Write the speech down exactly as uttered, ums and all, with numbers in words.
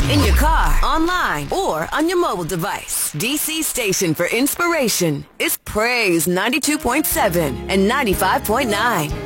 In your car, online, or on your mobile device. D C station for inspiration is Praise ninety-two point seven and ninety-five point nine.